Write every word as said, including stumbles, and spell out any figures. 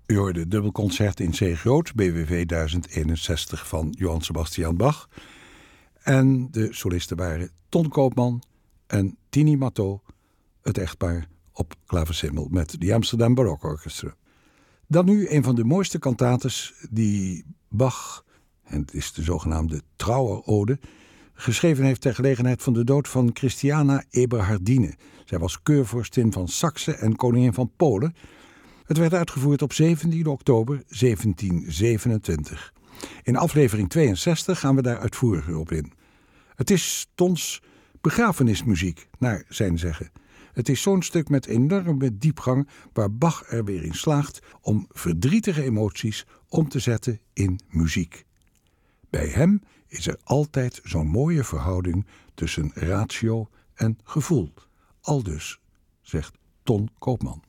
U hoorde het dubbelconcert in C groot, B W V duizend eenenzestig van Johann Sebastian Bach. En de solisten waren Ton Koopman en Tini Matteau, het echtpaar op klavecimbal met de Amsterdam Baroque Orchestra. Dan nu een van de mooiste cantates die Bach, en het is de zogenaamde Trauerode, geschreven heeft ter gelegenheid van de dood van Christiana Eberhardine. Zij was keurvorstin van Saxe en koningin van Polen. Het werd uitgevoerd op zeventien oktober zeventienzevenentwintig. In aflevering tweeënzestig gaan we daar uitvoeriger op in. Het is Tons begrafenismuziek, naar zijn zeggen. Het is zo'n stuk met enorme diepgang waar Bach er weer in slaagt om verdrietige emoties om te zetten in muziek. Bij hem is er altijd zo'n mooie verhouding tussen ratio en gevoel. Aldus, zegt Ton Koopman.